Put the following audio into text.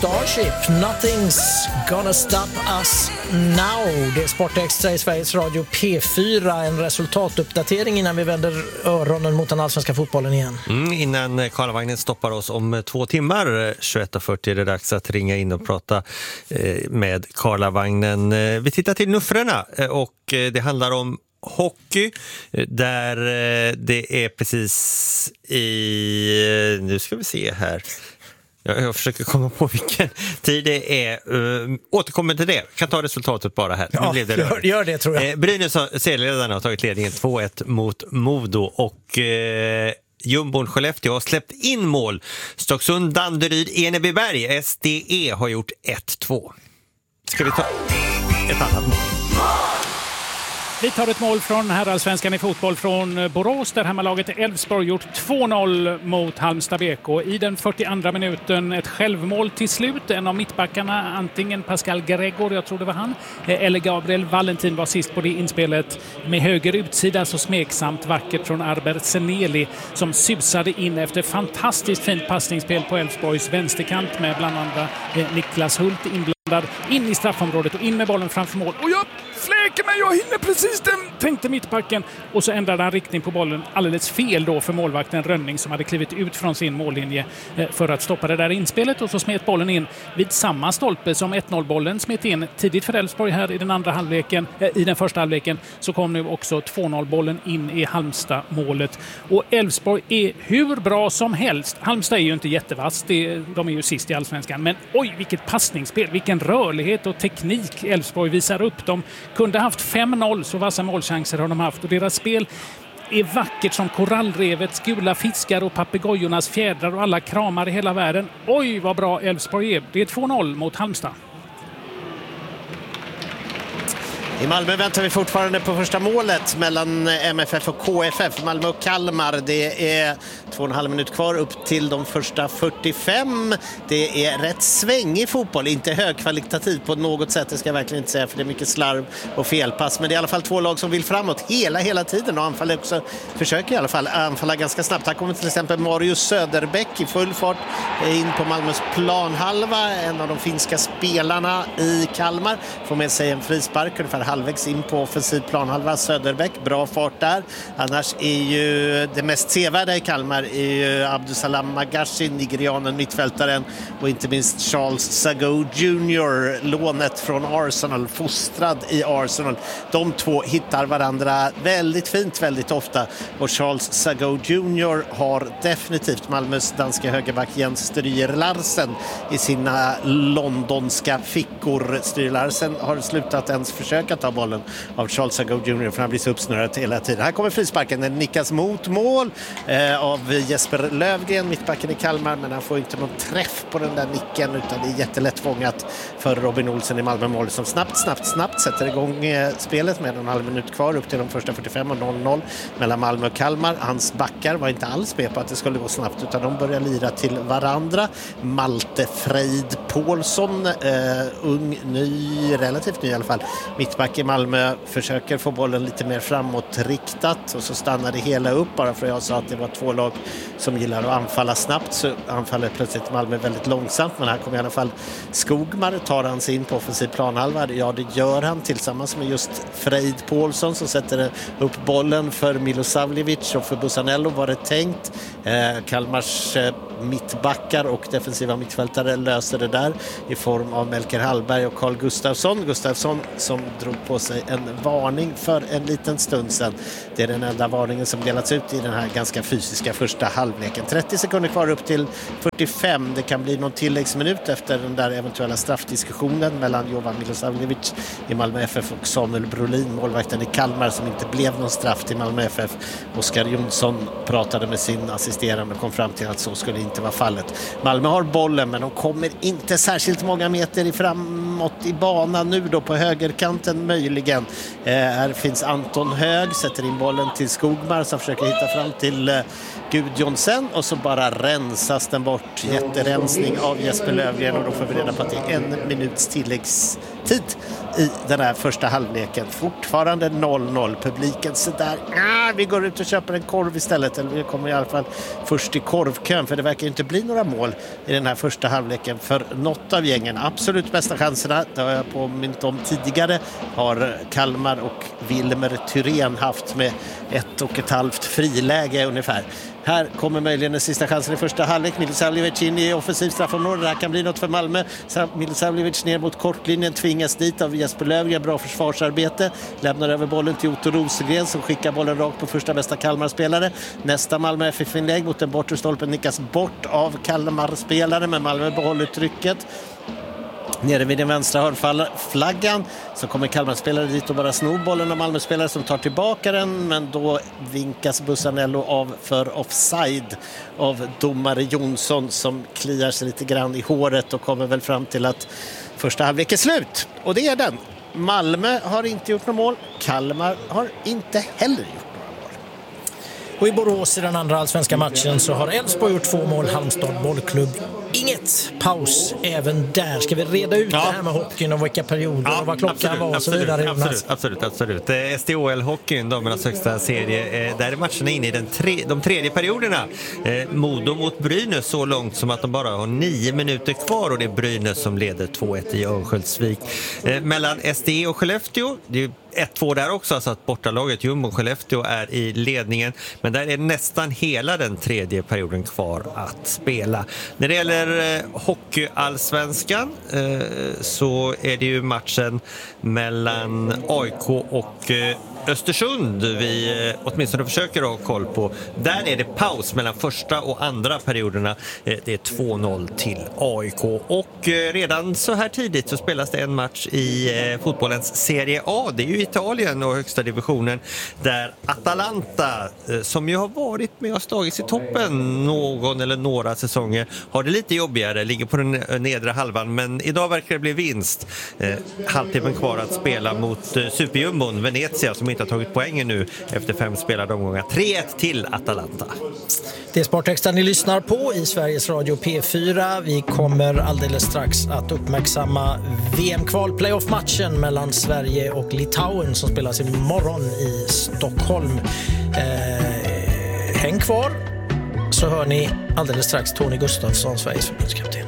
Starship, Nothing's gonna stop us now. Det är Sportextra i Sveriges Radio P4. En resultatuppdatering innan vi vänder öronen mot den allsvenska fotbollen igen. Innan Karlavagnen stoppar oss om 2 timmar, 21.40, är det dags att ringa in och prata med Karlavagnen. Vi tittar till nuffrorna och det handlar om hockey, där det är precis i... Nu ska vi se här. Jag försöker komma på vilken tid det är. Återkommer till det. Jag kan ta resultatet bara här. Ja, nu blev det gör det tror jag. Brynäs serieledarna har tagit ledningen 2-1 mot Modo och Jumbon Skellefteå har släppt in mål. Stocksund, Danderyd, Enebyberg, SDE har gjort 1-2. Ska vi ta ett annat mål? Vi tar ett mål från herrallsvenskan i fotboll från Borås, där hemmalaget Elfsborg gjort 2-0 mot Halmstad BK. I den 42:a minuten ett självmål till slut. En av mittbackarna, antingen Pascal Gregor, jag tror det var han, eller Gabriel Valentin var sist på det inspelet. Med höger utsida så smeksamt vackert från Arber Seneli som susade in efter fantastiskt fint passningsspel på Elfsborgs vänsterkant med bland andra Niklas Hult inblandad in i straffområdet och in med bollen framför mål. Och jag fläker mig, jag hinner precis den, tänkte mittbacken. Och så ändrade han riktning på bollen alldeles fel då för målvakten Rönning som hade klivit ut från sin mållinje för att stoppa det där inspelet, och så smet bollen in vid samma stolpe som 1-0-bollen smet in tidigt för Elfsborg här i den andra halvleken. I den första halvleken så kom nu också 2-0-bollen in i Halmstad-målet. Och Elfsborg är hur bra som helst. Halmstad är ju inte jättevass, de är ju sist i allsvenskan, men oj vilket passningsspel, vilken rörlighet och teknik Elfsborg visar upp. De kunde haft 5-0, så vassa målchanser har de haft, och deras spel är vackert som korallrevets gula fiskar och papegojornas fjädrar och alla kramar i hela världen. Oj vad bra Elfsborg är. Det är 2-0 mot Halmstad. I Malmö väntar vi fortfarande på första målet mellan MFF och KFF. Malmö och Kalmar. Det är 2,5 minuter kvar upp till de första 45. Det är rätt svängig fotboll. Inte högkvalitativt på något sätt, det ska jag verkligen inte säga, för det är mycket slarv och felpass. Men det är i alla fall 2 lag som vill framåt hela tiden och anfaller också, försöker i alla fall anfalla ganska snabbt. Här kommer till exempel Marius Söderbäck i full fart in på Malmös planhalva. En av de finska spelarna i Kalmar får med sig en frispark ungefär halvvägs in på offensiv planhalva. Söderbäck, bra fart där. Annars är ju det mest sevärda i Kalmar är ju Abdusalam Magashi, nigerianen, mittfältaren, och inte minst Charles Sago Jr., lånet från Arsenal, fostrad i Arsenal. De två hittar varandra väldigt fint väldigt ofta, och Charles Sago Jr. har definitivt Malmös danska högerback Jens Stryger Larsen i sina londonska fickor. Stryger Larsen har slutat ens försöka ta bollen av Charles Sago Jr. för han blir så uppsnurrad hela tiden. Här kommer frisparken, den nickas mot mål av Jesper Lövgren, mittbacken i Kalmar, men han får inte någon träff på den där nicken, utan det är jättelätt fångat för Robin Olsen i Malmö-mål som snabbt sätter igång spelet med 1,5 minut kvar upp till de första 45 och 0-0 mellan Malmö och Kalmar. Hans backar var inte alls med på att det skulle gå snabbt, utan de börjar lira till varandra. Malte Freid Paulsson, ung, ny, relativt ny i alla fall, mittback i Malmö, försöker få bollen lite mer framåt riktat, och så stannar det hela upp, bara för jag sa att det var 2 lag som gillar att anfalla snabbt, så anfaller plötsligt Malmö väldigt långsamt. Men här kommer i alla fall Skogmar, tar han sig in på offensiv planhalva. Ja, det gör han tillsammans med just Freid Paulsson som sätter upp bollen för Milosavljevic, och för Busanello var det tänkt. Kalmars mittbackar och defensiva mittfältare löser det där i form av Melker Hallberg och Carl Gustafsson som drog på sig en varning för en liten stund sedan. Det är den enda varningen som delats ut i den här ganska fysiska första halvleken. 30 sekunder kvar upp till 45. Det kan bli någon tilläggsminut efter den där eventuella straffdiskussionen mellan Jovan Milosavljevic i Malmö FF och Samuel Brolin, målvakten i Kalmar, som inte blev någon straff till Malmö FF. Oskar Jonsson pratade med sin assisterande och kom fram till att så skulle inte vara fallet. Malmö har bollen, men de kommer inte särskilt många meter framåt i banan nu då på högerkanten möjligen. Här finns Anton Hög, sätter in bollen till Skogmar som försöker hitta fram till Gudjonsen, och så bara rensas den bort. Jätterensning av Jesper Lövgren, och då får vi reda på att det är 1 minuts tilläggstid i den här första halvleken. Fortfarande 0-0. Publiken så där, vi går ut och köper en korv istället, eller vi kommer i alla fall först i korvkön, för det verkar verkar inte bli några mål i den här första halvleken för något av gängen. Absolut bästa chanserna, det har jag påmint om tidigare, har Kalmar och Wilmer Thyrén haft med 1,5 friläge ungefär. Här kommer möjligen den sista chansen i första halvlek. Milisavljevic in i offensiv straffområde. Det här kan bli något för Malmö. Milisavljevic ner mot kortlinjen, tvingas dit av Jesper Löfgren. Bra försvarsarbete. Lämnar över bollen till Otto Rosengren som skickar bollen rakt på första bästa Kalmar-spelare. Nästa Malmö FF-inlägg mot den bortre stolpen nickas bort av Kalmar-spelare, men Malmö behåller trycket. Nere vid den vänstra hörnflaggan så kommer Kalmar-spelare dit och bara snor bollen av Malmö-spelare som tar tillbaka den, men då vinkas Bussanello av för offside av domare Jonsson som kliar sig lite grann i håret och kommer väl fram till att första halvlek är slut. Och det är den. Malmö har inte gjort något mål. Kalmar har inte heller gjort. Och i Borås i den andra allsvenska matchen så har Elfsborg gjort 2 mål, Halmstad bollklubb inget. Paus även där. Ska vi reda ut det här med hockeyn och vilka perioder och vad klockan var och så vidare? Absolut. SDHL-hockeyn, damernas högsta serie, där är matcherna inne i de tredje perioderna. Modo mot Brynäs så långt som att de bara har 9 minuter kvar och det är Brynäs som leder 2-1 i Örnsköldsvik. Mellan SDE och Skellefteå, det är 1-2 där också, så att bortalaget Jumbo Skellefteå är i ledningen, men där är nästan hela den tredje perioden kvar att spela. När det gäller hockeyallsvenskan så är det ju matchen mellan AIK och Östersund vi åtminstone försöker ha koll på. Där är det paus mellan första och andra perioderna. Det är 2-0 till AIK. Och redan så här tidigt så spelas det en match i fotbollens Serie A. Det är ju Italien och högsta divisionen där Atalanta, som ju har varit med och slagits i toppen någon eller några säsonger, har det lite jobbigare, ligger på den nedre halvan, men idag verkar det bli vinst. Halvtimmen kvar att spela mot superjumbon Venezia som inte har tagit poängen nu efter 5 spelade omgångar. 3-1 till Atalanta. Det är Sportextra ni lyssnar på i Sveriges Radio P4. Vi kommer alldeles strax att uppmärksamma VM-kval-playoff-matchen mellan Sverige och Litauen som spelas imorgon i Stockholm. Häng kvar så hör ni alldeles strax Tony Gustafsson, Sveriges förbundskapten.